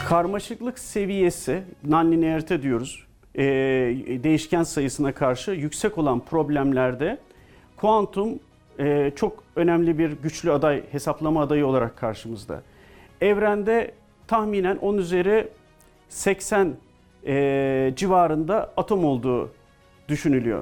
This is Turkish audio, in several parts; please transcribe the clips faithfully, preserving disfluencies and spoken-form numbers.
Karmaşıklık seviyesi, nonlinearite diyoruz, e, değişken sayısına karşı yüksek olan problemlerde kuantum e, çok önemli bir güçlü aday, hesaplama adayı olarak karşımızda. Evrende tahminen on üzeri seksen e, civarında atom olduğu düşünülüyor.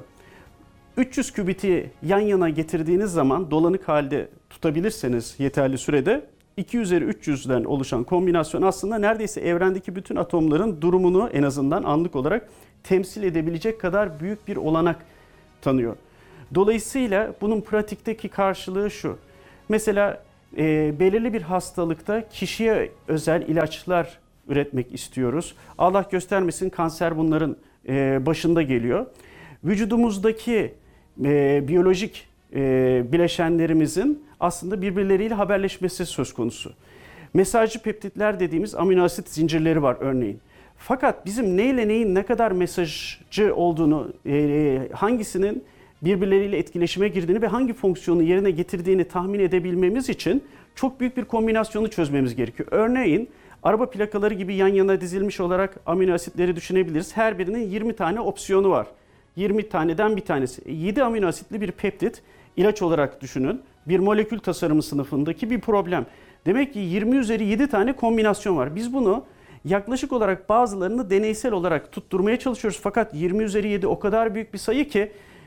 üç yüz kübiti yan yana getirdiğiniz zaman dolanık halde tutabilirseniz yeterli sürede iki üzeri üç yüzden oluşan kombinasyon aslında neredeyse evrendeki bütün atomların durumunu en azından anlık olarak temsil edebilecek kadar büyük bir olanak tanıyor. Dolayısıyla bunun pratikteki karşılığı şu. Mesela e, belirli bir hastalıkta kişiye özel ilaçlar üretmek istiyoruz. Allah göstermesin kanser bunların e, başında geliyor. Vücudumuzdaki e, biyolojik e, bileşenlerimizin aslında birbirleriyle haberleşmesi söz konusu. Mesajcı peptitler dediğimiz amino asit zincirleri var örneğin. Fakat bizim neyle neyin ne kadar mesajcı olduğunu, e, hangisinin birbirleriyle etkileşime girdiğini ve hangi fonksiyonu yerine getirdiğini tahmin edebilmemiz için çok büyük bir kombinasyonu çözmemiz gerekiyor. Örneğin araba plakaları gibi yan yana dizilmiş olarak amino asitleri düşünebiliriz. Her birinin yirmi tane opsiyonu var. yirmi taneden bir tanesi. yedi amino asitli bir peptit ilaç olarak düşünün. Bir molekül tasarımı sınıfındaki bir problem. Demek ki yirmi üzeri yedi tane kombinasyon var. Biz bunu yaklaşık olarak bazılarını deneysel olarak tutturmaya çalışıyoruz. Fakat yirmi üzeri yedi o kadar büyük bir sayı ki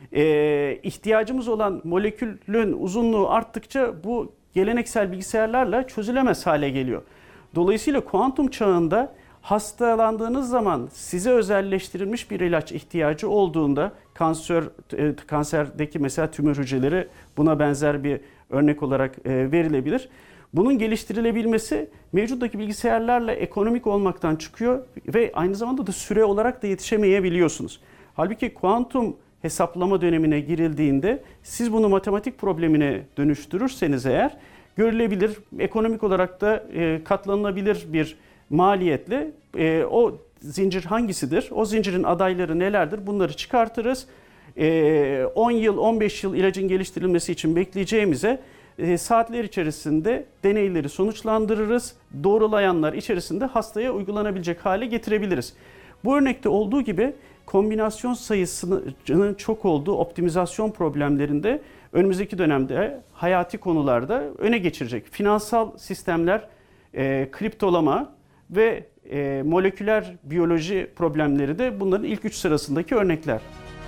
e, ihtiyacımız olan molekülün uzunluğu arttıkça bu geleneksel bilgisayarlarla çözülemez hale geliyor. Dolayısıyla kuantum çağında hastalandığınız zaman size özelleştirilmiş bir ilaç ihtiyacı olduğunda kanser e, kanserdeki mesela tümör hücreleri buna benzer bir örnek olarak e, verilebilir. Bunun geliştirilebilmesi mevcuttaki bilgisayarlarla ekonomik olmaktan çıkıyor ve aynı zamanda da süre olarak da yetişemeyebiliyorsunuz. Halbuki kuantum hesaplama dönemine girildiğinde siz bunu matematik problemine dönüştürürseniz eğer görülebilir, ekonomik olarak da e, katlanılabilir bir maliyetle e, o zincir hangisidir, o zincirin adayları nelerdir bunları çıkartırız. E, on yıl, on beş yıl ilacın geliştirilmesi için bekleyeceğimize e, saatler içerisinde deneyleri sonuçlandırırız. Doğrulayanlar içerisinde hastaya uygulanabilecek hale getirebiliriz. Bu örnekte olduğu gibi kombinasyon sayısının çok olduğu optimizasyon problemlerinde önümüzdeki dönemde hayati konularda öne geçirecek. Finansal sistemler, e, kriptolama ve e, moleküler biyoloji problemleri de bunların ilk üç sırasındaki örnekler.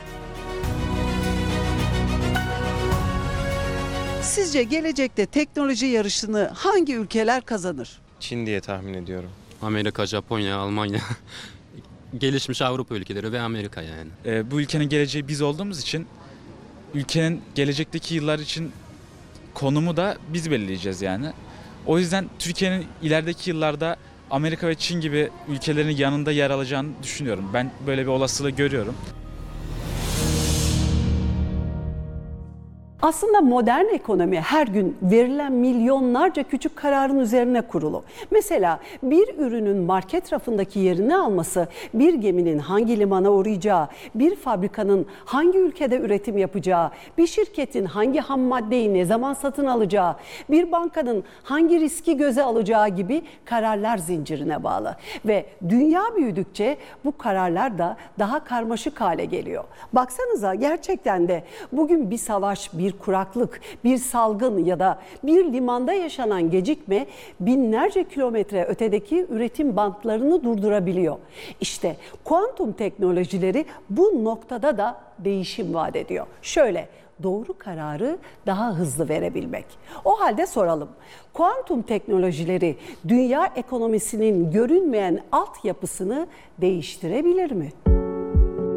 Sizce gelecekte teknoloji yarışını hangi ülkeler kazanır? Çin diye tahmin ediyorum. Amerika, Japonya, Almanya, gelişmiş Avrupa ülkeleri ve Amerika yani. E, bu ülkenin geleceği biz olduğumuz için ülkenin gelecekteki yıllar için konumu da biz belirleyeceğiz yani. O yüzden Türkiye'nin ilerideki yıllarda Amerika ve Çin gibi ülkelerin yanında yer alacağını düşünüyorum. Ben böyle bir olasılığı görüyorum. Aslında modern ekonomi her gün verilen milyonlarca küçük kararın üzerine kurulu. Mesela bir ürünün market rafındaki yerini alması, bir geminin hangi limana uğrayacağı, bir fabrikanın hangi ülkede üretim yapacağı, bir şirketin hangi ham maddeyi ne zaman satın alacağı, bir bankanın hangi riski göze alacağı gibi kararlar zincirine bağlı. Ve dünya büyüdükçe bu kararlar da daha karmaşık hale geliyor. Baksanıza gerçekten de bugün bir savaş, bir bir kuraklık, bir salgın ya da bir limanda yaşanan gecikme binlerce kilometre ötedeki üretim bantlarını durdurabiliyor. İşte kuantum teknolojileri bu noktada da değişim vaat ediyor. Şöyle, doğru kararı daha hızlı verebilmek. O halde soralım. Kuantum teknolojileri dünya ekonomisinin görünmeyen altyapısını değiştirebilir mi?